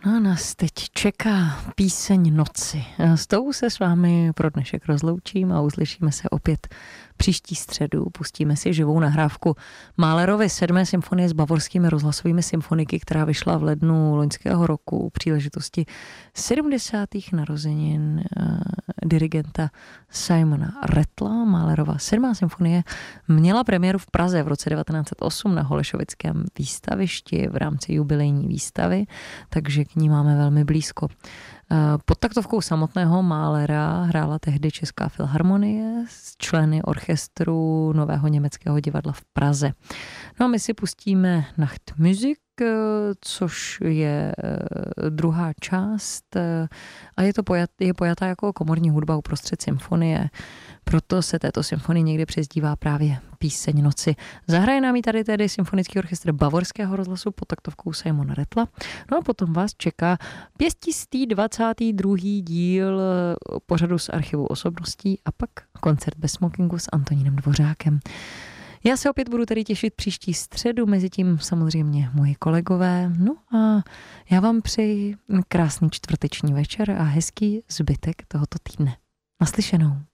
No a nás teď čeká píseň Noci. S tou se s vámi pro dnešek rozloučím a uslyšíme se opět příští středu. Pustíme si živou nahrávku Mahlerovy 7. symfonie s bavorskými rozhlasovými symfoniky, která vyšla v lednu loňského roku u příležitosti 70. narozenin dirigenta Simona Rattla. Mahlerova 7. symfonie měla premiéru v Praze v roce 1908 na Holešovickém výstavišti v rámci jubilejní výstavy, takže k ní máme velmi blízko. Pod taktovkou samotného Mahlera hrála tehdy Česká filharmonie s členy orchestru Nového německého divadla v Praze. No a my si pustíme Nachtmusik, což je druhá část a je pojatá jako komorní hudba uprostřed symfonie. Proto se této symfonii někdy přezdívá právě Píseň noci. Zahraje nám ji tady tedy symfonický orchestr Bavorského rozhlasu pod taktovkou Simona Rattla. No a potom vás čeká 522. díl pořadu z archivu osobností a pak koncert bez smokingu s Antonínem Dvořákem. Já se opět budu tady těšit příští středu, mezi tím samozřejmě moji kolegové. No a já vám přeji krásný čtvrteční večer a hezký zbytek tohoto týdne. Naslyšenou.